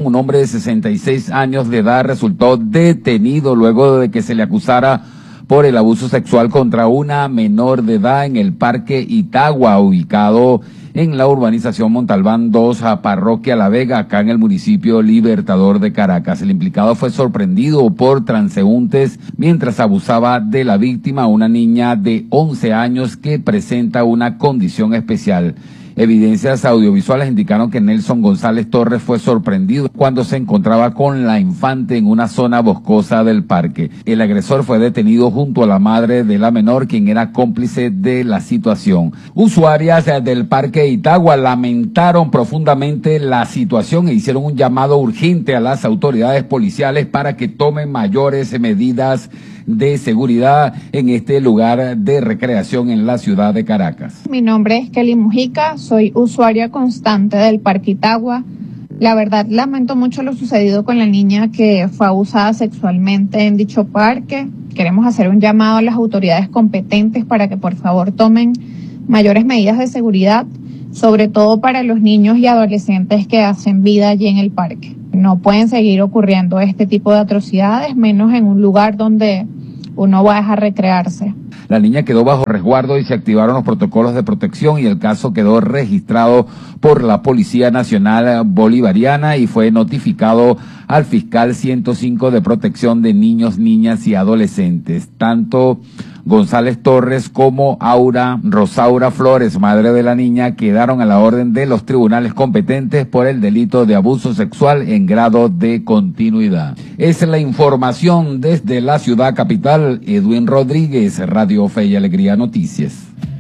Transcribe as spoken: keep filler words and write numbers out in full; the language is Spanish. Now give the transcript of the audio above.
Un hombre de sesenta y seis años de edad resultó detenido luego de que se le acusara por el abuso sexual contra una menor de edad en el Parque Itagua, ubicado en la urbanización Montalbán dos, a Parroquia La Vega, acá en el municipio Libertador de Caracas. El implicado fue sorprendido por transeúntes mientras abusaba de la víctima, una niña de once años que presenta una condición especial. Evidencias audiovisuales indicaron que Nelson González Torres fue sorprendido cuando se encontraba con la infante en una zona boscosa del parque. El agresor fue detenido junto a la madre de la menor, quien era cómplice de la situación. Usuarias del Parque Itagua lamentaron profundamente la situación e hicieron un llamado urgente a las autoridades policiales para que tomen mayores medidas de seguridad en este lugar de recreación en la ciudad de Caracas. Mi nombre es Kelly Mujica, soy usuaria constante del Parque Itagua. La verdad, lamento mucho lo sucedido con la niña que fue abusada sexualmente en dicho parque. Queremos hacer un llamado a las autoridades competentes para que por favor tomen mayores medidas de seguridad, sobre todo para los niños y adolescentes que hacen vida allí en el parque. No pueden seguir ocurriendo este tipo de atrocidades, menos en un lugar donde uno va a dejar recrearse. La niña quedó bajo resguardo y se activaron los protocolos de protección y el caso quedó registrado por la Policía Nacional Bolivariana y fue notificado al fiscal ciento cinco de protección de niños, niñas y adolescentes. Tanto González Torres como Aura Rosaura Flores, madre de la niña, quedaron a la orden de los tribunales competentes por el delito de abuso sexual en grado de continuidad. Es la información desde la ciudad capital. Edwin Rodríguez, Radio Fe y Alegría Noticias.